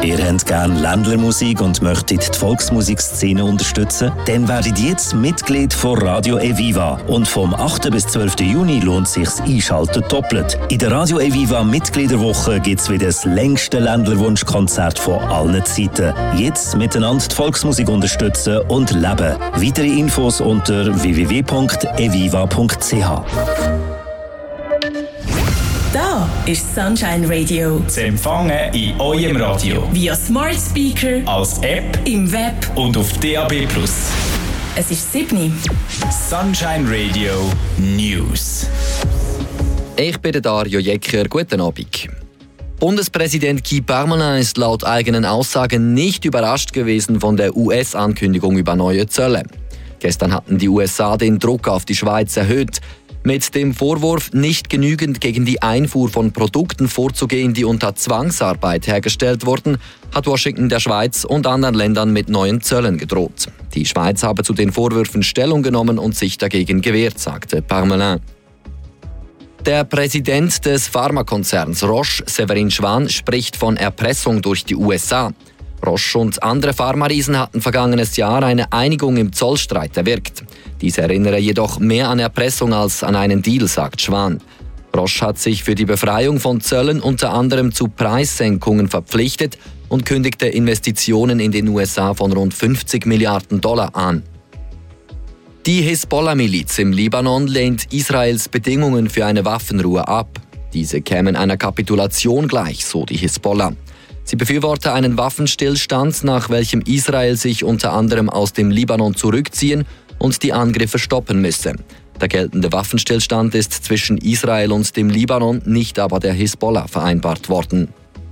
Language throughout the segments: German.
Ihr habt gerne Ländlermusik und möchtet die Volksmusikszene unterstützen? Dann werdet jetzt Mitglied von Radio Eviva. Und vom 8. bis 12. Juni lohnt es sich Einschalten doppelt. In der Radio Eviva Mitgliederwoche gibt es wieder das längste Ländlerwunschkonzert von allen Zeiten. Jetzt miteinander die Volksmusik unterstützen und leben. Weitere Infos unter www.eviva.ch. Da ist Sunshine Radio. Zu empfangen in eurem Radio. Via Smart Speaker, als App, im Web und auf DAB+. Es ist 7. Sunshine Radio News. Ich bin Dario Jecker. Guten Abend. Bundespräsident Guy Parmelin ist laut eigenen Aussagen nicht überrascht gewesen von der US-Ankündigung über neue Zölle. Gestern hatten die USA den Druck auf die Schweiz erhöht. Mit dem Vorwurf, nicht genügend gegen die Einfuhr von Produkten vorzugehen, die unter Zwangsarbeit hergestellt wurden, hat Washington der Schweiz und anderen Ländern mit neuen Zöllen gedroht. Die Schweiz habe zu den Vorwürfen Stellung genommen und sich dagegen gewehrt, sagte Parmelin. Der Präsident des Pharmakonzerns Roche, Severin Schwan, spricht von Erpressung durch die USA. Roche und andere Pharmariesen hatten vergangenes Jahr eine Einigung im Zollstreit erwirkt. Dies erinnere jedoch mehr an Erpressung als an einen Deal, sagt Schwan. Roche hat sich für die Befreiung von Zöllen unter anderem zu Preissenkungen verpflichtet und kündigte Investitionen in den USA von rund 50 Milliarden Dollar an. Die Hisbollah-Miliz im Libanon lehnt Israels Bedingungen für eine Waffenruhe ab. Diese kämen einer Kapitulation gleich, so die Hisbollah. Sie befürworte einen Waffenstillstand, nach welchem Israel sich unter anderem aus dem Libanon zurückziehen und die Angriffe stoppen müsse. Der geltende Waffenstillstand ist zwischen Israel und dem Libanon, nicht aber der Hisbollah vereinbart worden.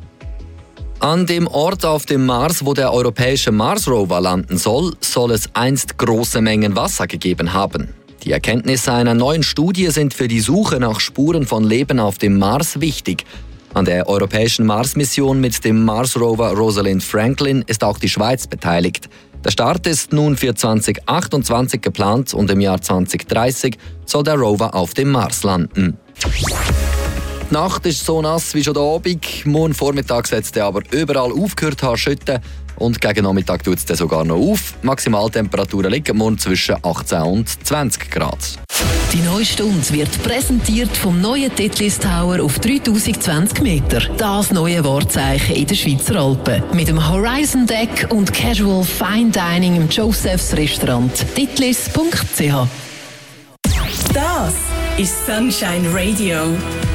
An dem Ort auf dem Mars, wo der europäische Mars-Rover landen soll es einst große Mengen Wasser gegeben haben. Die Erkenntnisse einer neuen Studie sind für die Suche nach Spuren von Leben auf dem Mars wichtig. An der europäischen Mars-Mission mit dem Mars-Rover Rosalind Franklin ist auch die Schweiz beteiligt. Der Start ist nun für 2028 geplant und im Jahr 2030 soll der Rover auf dem Mars landen. Die Nacht ist so nass wie schon der Abend. Morgen Vormittag setzt er aber überall aufgehört an schütten und gegen Nachmittag tut es dann sogar noch auf. Maximaltemperaturen liegen morgen zwischen 18 und 20 Grad. Die neue Stunde wird präsentiert vom neuen Titlis Tower auf 3020 Meter. Das neue Wahrzeichen in den Schweizer Alpen. Mit dem Horizon Deck und Casual Fine Dining im Joseph's Restaurant. Titlis.ch. Das ist Sunshine Radio.